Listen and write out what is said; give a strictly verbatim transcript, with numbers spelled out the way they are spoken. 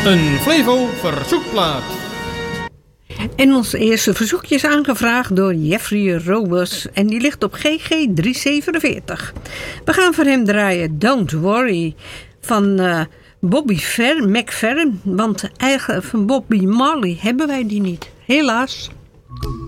Een Flevo verzoekplaat. En ons eerste verzoekje is aangevraagd door Jeffrey Robers en die ligt op G G driehonderdzevenenveertig. We gaan voor hem draaien Don't Worry van uh, Bobby Fer- McFerrin, want eigenlijk van Bobby Marley hebben wij die niet, helaas.